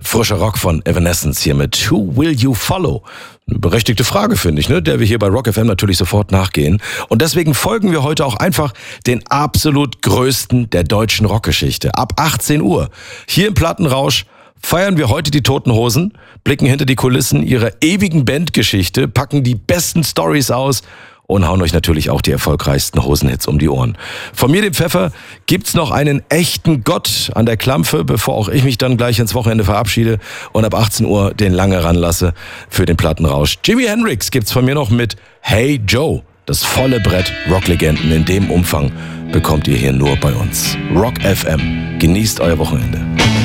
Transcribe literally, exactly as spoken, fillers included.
Frischer Rock von Evanescence hier mit Who Will You Follow? Eine berechtigte Frage, finde ich, ne? Der wir hier bei Rock F M natürlich sofort nachgehen. Und deswegen folgen wir heute auch einfach den absolut größten der deutschen Rockgeschichte. Ab achtzehn Uhr. Hier im Plattenrausch feiern wir heute die Toten Hosen, blicken hinter die Kulissen ihrer ewigen Bandgeschichte, packen die besten Storys aus und hauen euch natürlich auch die erfolgreichsten Hosenhits um die Ohren. Von mir, dem Pfeffer, gibt's noch einen echten Gott an der Klampfe, bevor auch ich mich dann gleich ins Wochenende verabschiede und ab achtzehn Uhr den lange ranlasse für den Plattenrausch. Jimi Hendrix gibt's von mir noch mit Hey Joe. Das volle Brett Rocklegenden in dem Umfang bekommt ihr hier nur bei uns. Rock F M. Genießt euer Wochenende.